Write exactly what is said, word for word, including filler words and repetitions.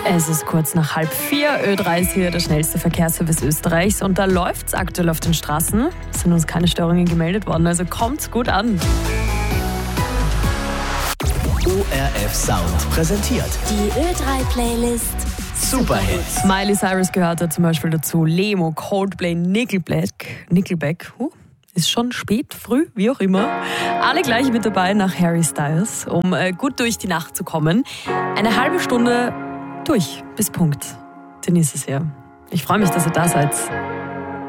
Es ist kurz nach halb vier. Ö drei ist hier der schnellste Verkehrsservice Österreichs und da läuft's aktuell auf den Straßen. Es sind uns keine Störungen gemeldet worden, also kommt's gut an. O R F Sound präsentiert die Ö drei Playlist Superhits. Miley Cyrus gehört da zum Beispiel dazu, Lemo, Coldplay, Nickelback. Nickelback, huh, ist schon spät, früh, wie auch immer. Alle gleich mit dabei nach Harry Styles, um äh, gut durch die Nacht zu kommen. Eine halbe Stunde durch, bis Punkt. Dann ist es ja. Ich freue mich, dass ihr da seid.